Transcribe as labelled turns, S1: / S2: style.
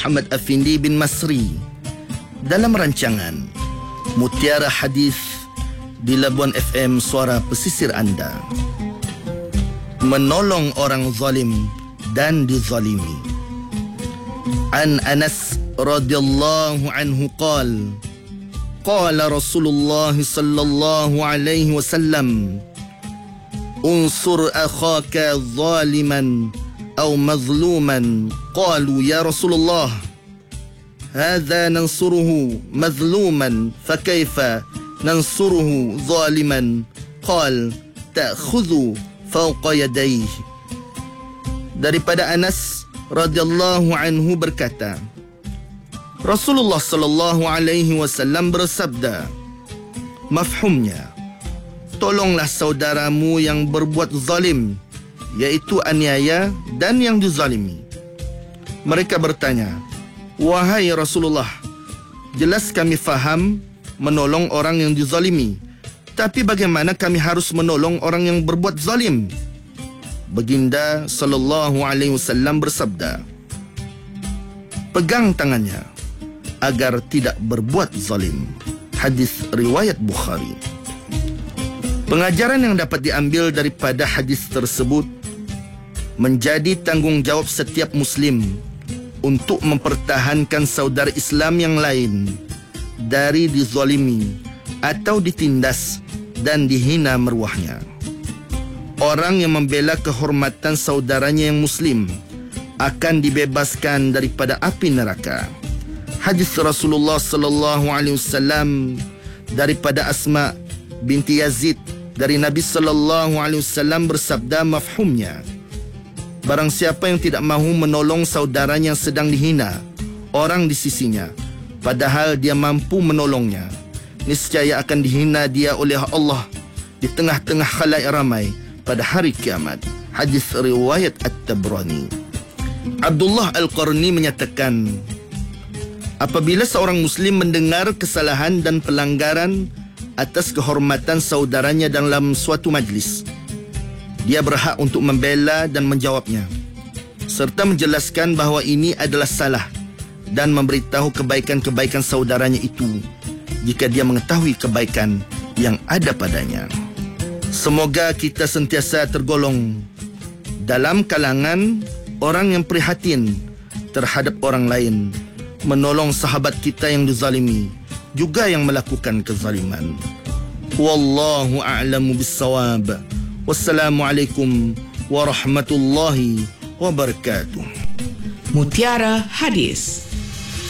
S1: Muhammad Afindi bin Masri dalam rancangan Mutiara Hadis di Labuan FM Suara Pesisir Anda. Menolong orang zalim dan dizalimi. An Anas radhiyallahu anhu qala Rasulullah sallallahu alaihi wasallam unsur akhaka zaliman aw mazluman. Qalu ya Rasulullah hadha nansuruhu mazluman fakaifa nansuruhu zaliman? Qal ta'khudhu fawqa yadayhi. Daripada Anas radhiyallahu anhu berkata, Rasulullah sallallahu alaihi wasallam bersabda, mafhumnya, tolonglah saudaramu yang berbuat zalim, iaitu aniaya dan yang dizalimi. Mereka bertanya, wahai Rasulullah, jelas kami faham menolong orang yang dizalimi, tapi bagaimana kami harus menolong orang yang berbuat zalim? Baginda sallallahu alaihi wasallam bersabda, pegang tangannya agar tidak berbuat zalim. Hadis riwayat Bukhari. Pengajaran yang dapat diambil daripada hadis tersebut menjadi tanggungjawab setiap Muslim untuk mempertahankan saudara Islam yang lain dari dizalimi atau ditindas dan dihina maruahnya. Orang yang membela kehormatan saudaranya yang Muslim akan dibebaskan daripada api neraka. Hadis Rasulullah sallallahu alaihi wasallam daripada Asma binti Yazid dari Nabi sallallahu alaihi wasallam bersabda, mafhumnya, barang siapa yang tidak mahu menolong saudaranya yang sedang dihina orang di sisinya padahal dia mampu menolongnya, niscaya akan dihina dia oleh Allah di tengah-tengah khalayak ramai pada hari kiamat. Hadis riwayat At-Tabrani. Abdullah Al-Qarni menyatakan, apabila seorang Muslim mendengar kesalahan dan pelanggaran atas kehormatan saudaranya dalam suatu majlis, dia berhak untuk membela dan menjawabnya, serta menjelaskan bahawa ini adalah salah dan memberitahu kebaikan-kebaikan saudaranya itu jika dia mengetahui kebaikan yang ada padanya. Semoga kita sentiasa tergolong dalam kalangan orang yang prihatin terhadap orang lain, menolong sahabat kita yang dizalimi, juga yang melakukan kezaliman. Wallahu a'lamu bissawab. Wassalamualaikum warahmatullahi wabarakatuh.
S2: Mutiara Hadis.